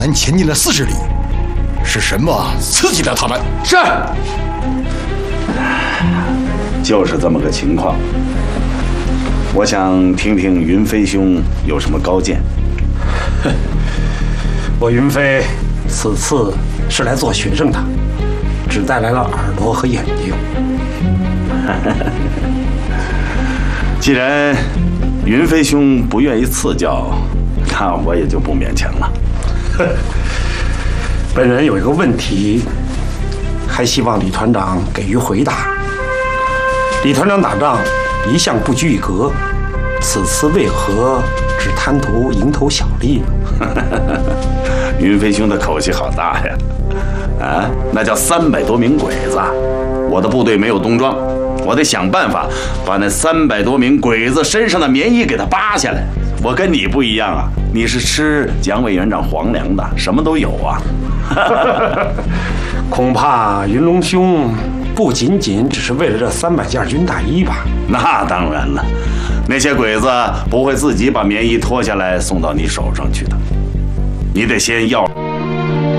咱前进了40里，是什么刺激了他们？ 是， 就是这么个情况。我想听听云飞兄有什么高见。 我云飞此次是来做学生的，只带来了耳朵和眼睛。 既然云飞兄不愿意赐教，那我也就不勉强了。 本人有一个问题，还希望李团长给予回答。李团长打仗一向不拘一格，此次为何只贪图蝇头小利呢？ 云飞兄的口气好大呀！啊，那叫300多名鬼子，我的部队没有冬装，我得想办法把那300多名鬼子身上的棉衣给他扒下来。我跟你不一样啊，你是吃蒋委员长皇粮的，什么都有啊。 恐怕云龙兄不仅仅只是为了这300件军大衣吧？ 那当然了，那些鬼子不会自己把棉衣脱下来送到你手上去的，你得先要